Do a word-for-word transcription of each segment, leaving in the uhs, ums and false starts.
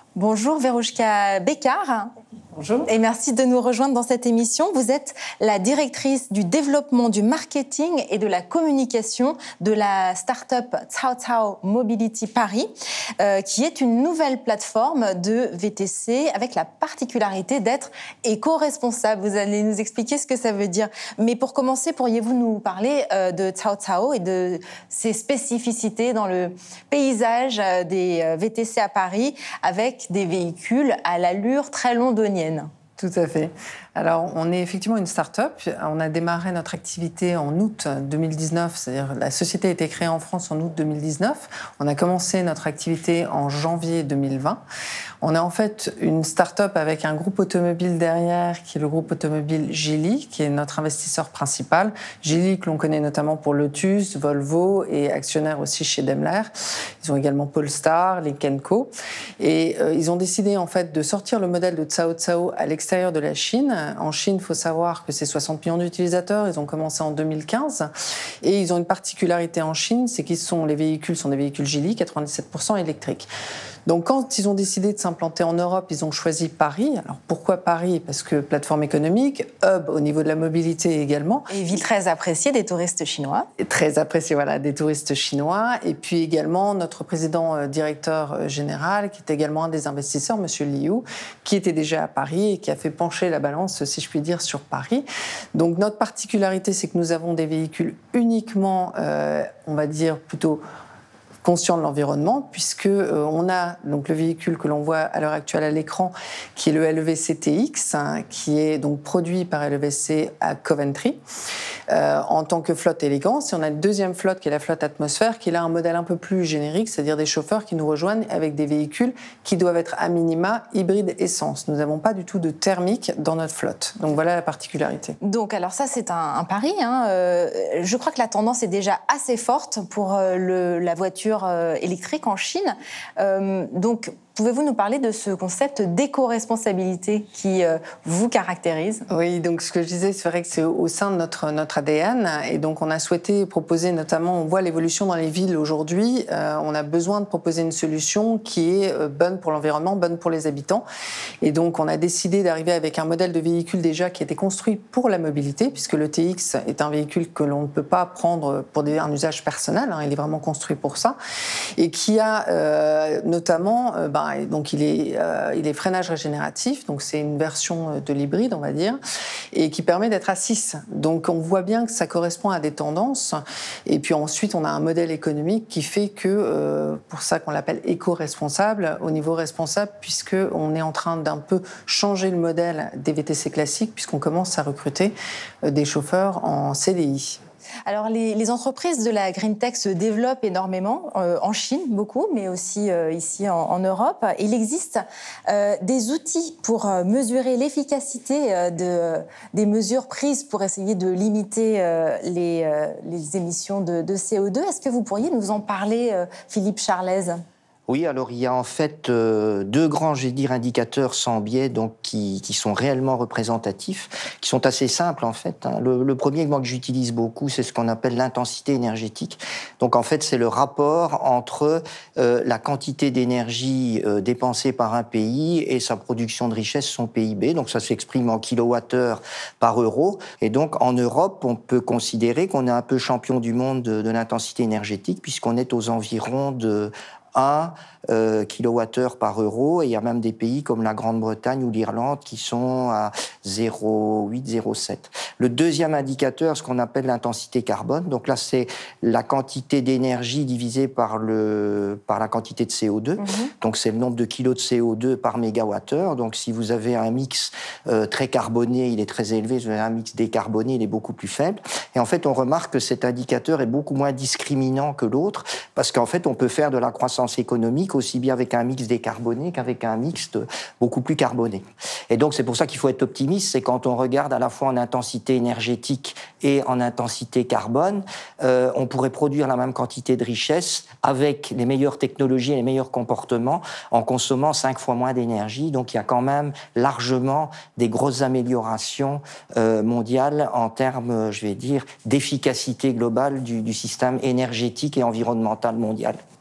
Bonjour Verouchka Bekar. Bonjour. Et merci de nous rejoindre dans cette émission. Vous êtes la directrice du développement, du marketing et de la communication de la start-up Cao Cao Mobility Paris, euh, qui est une nouvelle plateforme de V T C avec la particularité d'être éco-responsable. Vous allez nous expliquer ce que ça veut dire. Mais pour commencer, pourriez-vous nous parler euh, de Cao Cao et de ses spécificités dans le paysage des V T C à Paris avec des véhicules à l'allure très londonienne? Tout à fait. Alors, on est effectivement une start-up. On a démarré notre activité en août deux mille dix-neuf, c'est-à-dire la société a été créée en France en août deux mille dix-neuf. On a commencé notre activité en janvier deux mille vingt. On est en fait une start-up avec un groupe automobile derrière, qui est le groupe automobile Geely, qui est notre investisseur principal. Geely, que l'on connaît notamment pour Lotus, Volvo et actionnaire aussi chez Daimler. Ils ont également Polestar, Lynk and Co. Et euh, ils ont décidé en fait de sortir le modèle de Cao Cao à l'extérieur de la Chine. En Chine, il faut savoir que c'est soixante millions d'utilisateurs. Ils ont commencé en deux mille quinze. Et ils ont une particularité en Chine, c'est qu'ils sont, les véhicules sont des véhicules Geely, quatre-vingt-dix-sept pour cent électriques. Donc, quand ils ont décidé de s'implanter en Europe, ils ont choisi Paris. Alors, pourquoi Paris? Parce que plateforme économique, hub au niveau de la mobilité également. Et ville très appréciée des touristes chinois. Et très appréciée, voilà, des touristes chinois. Et puis également, notre président euh, directeur euh, général, qui est également un des investisseurs, Monsieur Liu, qui était déjà à Paris et qui a fait pencher la balance, si je puis dire, sur Paris. Donc, notre particularité, c'est que nous avons des véhicules uniquement, euh, on va dire, plutôt conscient de l'environnement, puisque euh, on a donc le véhicule que l'on voit à l'heure actuelle à l'écran, qui est le L V C T X, hein, qui est donc produit par L V C à Coventry euh, en tant que flotte élégance. Et on a une deuxième flotte qui est la flotte atmosphère, qui est là un modèle un peu plus générique, c'est-à-dire des chauffeurs qui nous rejoignent avec des véhicules qui doivent être à minima hybride essence. Nous n'avons pas du tout de thermique dans notre flotte. Donc voilà la particularité. Donc alors ça c'est un, un pari. Hein. Euh, je crois que la tendance est déjà assez forte pour euh, le, la voiture électrique en Chine. Euh, donc, pouvez-vous nous parler de ce concept d'éco-responsabilité qui euh, vous caractérise? Oui, donc ce que je disais, c'est vrai que c'est au sein de notre, notre A D N. Et donc, on a souhaité proposer notamment, on voit l'évolution dans les villes aujourd'hui, euh, on a besoin de proposer une solution qui est bonne pour l'environnement, bonne pour les habitants. Et donc, on a décidé d'arriver avec un modèle de véhicule déjà qui a été construit pour la mobilité, puisque le T X est un véhicule que l'on ne peut pas prendre pour des, un usage personnel, hein, il est vraiment construit pour ça. Et qui a euh, notamment, euh, bah, donc il est, euh, il est freinage régénératif, donc c'est une version de l'hybride, on va dire, et qui permet d'être à six. Donc on voit bien que ça correspond à des tendances. Et puis ensuite, on a un modèle économique qui fait que, euh, pour ça qu'on l'appelle éco-responsable, au niveau responsable, puisqu'on est en train d'un peu changer le modèle des V T C classiques, puisqu'on commence à recruter des chauffeurs en C D I. Alors, les, les entreprises de la Green Tech se développent énormément, euh, en Chine, beaucoup, mais aussi euh, ici en, en Europe. Il existe euh, des outils pour euh, mesurer l'efficacité euh, de, des mesures prises pour essayer de limiter euh, les, euh, les émissions de, de C O deux. Est-ce que vous pourriez nous en parler, euh, Philippe Charlez ? Oui, alors il y a en fait euh, deux grands, je vais dire, indicateurs sans biais, donc qui, qui sont réellement représentatifs, qui sont assez simples en fait. Hein. Le, le premier, moi, que j'utilise beaucoup, c'est ce qu'on appelle l'intensité énergétique. Donc en fait, c'est le rapport entre euh, la quantité d'énergie euh, dépensée par un pays et sa production de richesse, son P I B. Donc ça s'exprime en kilowattheure par euro. Et donc en Europe, on peut considérer qu'on est un peu champion du monde de, de l'intensité énergétique, puisqu'on est aux environs de un euh, kilowattheure par euro, et il y a même des pays comme la Grande-Bretagne ou l'Irlande qui sont à zéro virgule huit, zéro virgule sept. Le deuxième indicateur, ce qu'on appelle l'intensité carbone, donc là c'est la quantité d'énergie divisée par, le, par la quantité de C O deux, mmh. Donc c'est le nombre de kilos de C O deux par mégawattheure. Donc si vous avez un mix euh, très carboné, il est très élevé, si vous avez un mix décarboné, il est beaucoup plus faible. Et en fait on remarque que cet indicateur est beaucoup moins discriminant que l'autre, parce qu'en fait on peut faire de la croissance économique aussi bien avec un mix décarboné qu'avec un mix beaucoup plus carboné. Et donc c'est pour ça qu'il faut être optimiste, c'est quand on regarde à la fois en intensité énergétique et en intensité carbone, euh, on pourrait produire la même quantité de richesse avec les meilleures technologies et les meilleurs comportements en consommant cinq fois moins d'énergie. Donc il y a quand même largement des grosses améliorations euh, mondiales en termes, je vais dire, d'efficacité globale du, du système énergétique et environnemental mondial.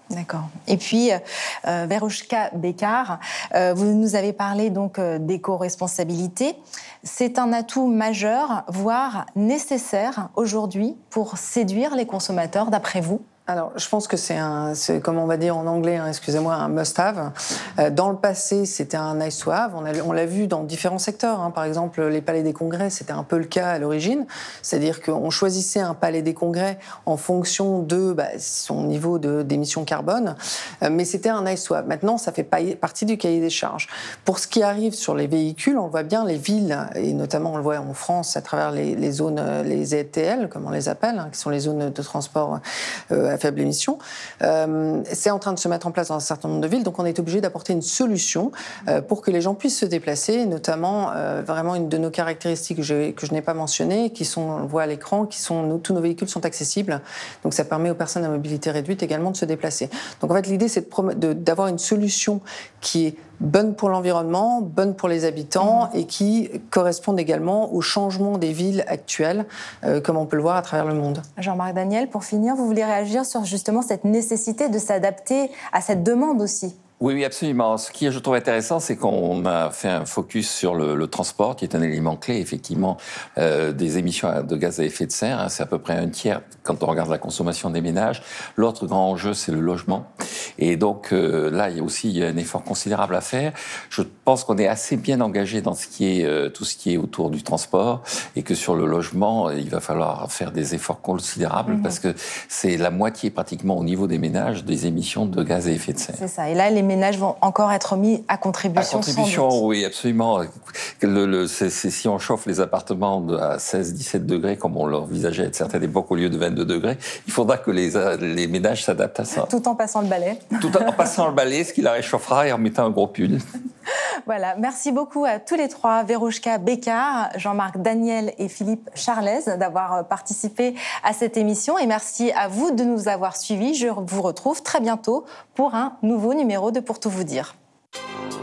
D'accord. Et puis, euh, Veroushka Bekar, euh, vous nous avez parlé donc euh, d'éco-responsabilité. C'est un atout majeur, voire nécessaire aujourd'hui pour séduire les consommateurs, d'après vous ? Alors, je pense que c'est un, c'est, comme on va dire en anglais, hein, excusez-moi, un must-have. Euh, dans le passé, c'était un nice-to-have. On, a, on l'a vu dans différents secteurs. Hein. Par exemple, les palais des congrès, c'était un peu le cas à l'origine. C'est-à-dire qu'on choisissait un palais des congrès en fonction de bah, son niveau de, d'émissions carbone, euh, mais c'était un nice-to-have. Maintenant, ça fait pas, partie du cahier des charges. Pour ce qui arrive sur les véhicules, on voit bien les villes, et notamment on le voit en France à travers les, les zones, les Z T L, comme on les appelle, hein, qui sont les zones de transport euh, à faible émission. Euh, c'est en train de se mettre en place dans un certain nombre de villes, donc on est obligé d'apporter une solution euh, pour que les gens puissent se déplacer, notamment euh, vraiment une de nos caractéristiques que je, que je n'ai pas mentionnées, qui sont, on le voit à l'écran, qui sont, nos, tous nos véhicules sont accessibles, donc ça permet aux personnes à mobilité réduite également de se déplacer. Donc en fait l'idée c'est de prom- de, d'avoir une solution qui est bonne pour l'environnement, bonne pour les habitants mmh. et qui correspondent également au changement des villes actuelles, euh, comme on peut le voir à travers le monde. Jean-Marc Daniel, pour finir, vous voulez réagir sur justement cette nécessité de s'adapter à cette demande aussi ? Oui, oui, absolument. Ce qui, je trouve intéressant, c'est qu'on a fait un focus sur le, le transport, qui est un élément clé, effectivement, euh, des émissions de gaz à effet de serre. Hein, c'est à peu près un tiers quand on regarde la consommation des ménages. L'autre grand enjeu, c'est le logement. Et donc, euh, là, il y a aussi il y a un effort considérable à faire. Je pense qu'on est assez bien engagé dans ce qui est, euh, tout ce qui est autour du transport, et que sur le logement, il va falloir faire des efforts considérables, mmh. parce que c'est la moitié, pratiquement, au niveau des ménages, des émissions de gaz à effet de serre. C'est ça. Et là, les ménages vont encore être mis à contribution. À contribution, oui, absolument. Le, le, c'est, c'est, si on chauffe les appartements à seize dix-sept degrés, comme on l'envisageait à certaines époques au lieu de vingt-deux degrés, il faudra que les, les ménages s'adaptent à ça. Tout en passant le balai. Tout en passant le balai, ce qui la réchauffera, et en mettant un gros pull. Voilà, merci beaucoup à tous les trois, Veroushka Bekar, Jean-Marc Daniel et Philippe Charlez, d'avoir participé à cette émission. Et merci à vous de nous avoir suivis. Je vous retrouve très bientôt pour un nouveau numéro de Pour tout vous dire.